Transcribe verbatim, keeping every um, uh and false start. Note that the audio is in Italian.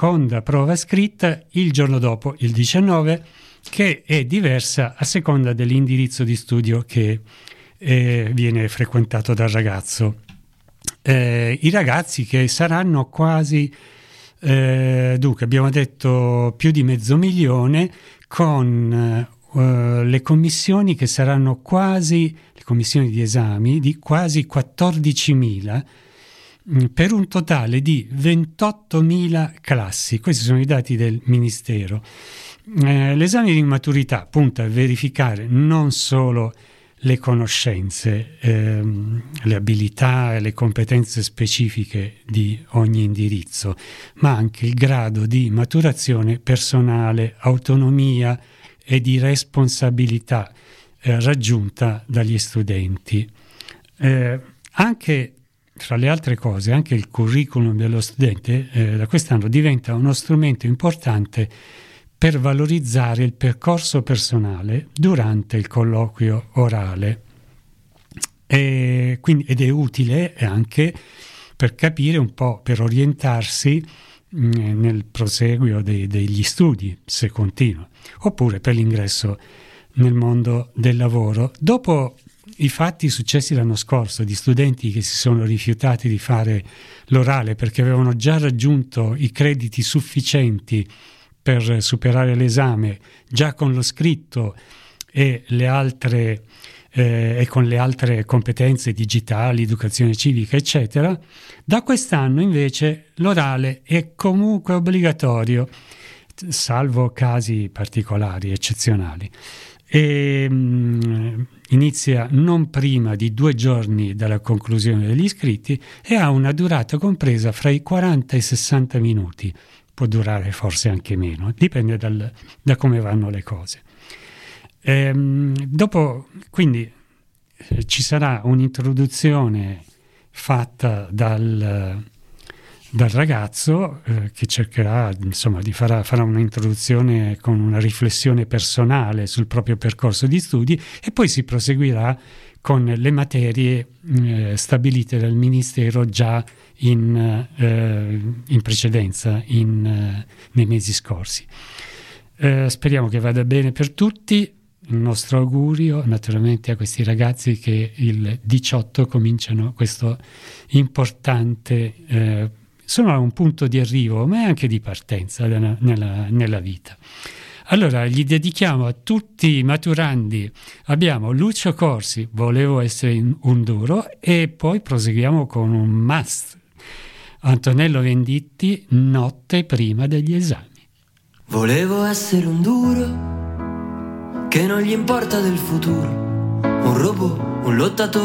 seconda prova scritta il giorno dopo, il diciannove, che è diversa a seconda dell'indirizzo di studio che eh, viene frequentato dal ragazzo. Eh, I ragazzi che saranno quasi, eh, dunque abbiamo detto più di mezzo milione, con eh, le commissioni che saranno quasi, le commissioni di esami di quasi quattordicimila, per un totale di ventottomila classi. Questi sono i dati del Ministero. Eh, l'esame di maturità punta a verificare non solo le conoscenze, ehm, le abilità e le competenze specifiche di ogni indirizzo, ma anche il grado di maturazione personale, autonomia e di responsabilità eh, raggiunta dagli studenti. Eh, anche Tra le altre cose, anche il curriculum dello studente eh, da quest'anno diventa uno strumento importante per valorizzare il percorso personale durante il colloquio orale. E quindi, ed è utile anche per capire un po', per orientarsi mh, nel proseguio dei, degli studi, se continua, oppure per l'ingresso nel mondo del lavoro. Dopo i fatti successi l'anno scorso di studenti che si sono rifiutati di fare l'orale perché avevano già raggiunto i crediti sufficienti per superare l'esame già con lo scritto e le altre eh, e con le altre competenze digitali, educazione civica, eccetera, da quest'anno invece l'orale è comunque obbligatorio, salvo casi particolari, eccezionali. E mh, inizia non prima di due giorni dalla conclusione degli iscritti e ha una durata compresa fra i quaranta e i sessanta minuti. Può durare forse anche meno, dipende dal, da come vanno le cose. E, mh, dopo, quindi, eh, ci sarà un'introduzione fatta dal... dal ragazzo eh, che cercherà, insomma, di farà, farà un'introduzione con una riflessione personale sul proprio percorso di studi e poi si proseguirà con le materie eh, stabilite dal Ministero già in, eh, in precedenza, in, eh, nei mesi scorsi. Eh, speriamo che vada bene per tutti. Il nostro augurio naturalmente a questi ragazzi che il diciotto cominciano questo importante eh, sono a un punto di arrivo, ma anche di partenza nella, nella, nella vita. Allora, gli dedichiamo a tutti i maturandi. Abbiamo Lucio Corsi, Volevo essere un duro, e poi proseguiamo con un must. Antonello Venditti, Notte prima degli esami. Volevo essere un duro, che non gli importa del futuro, un robot, un lottatore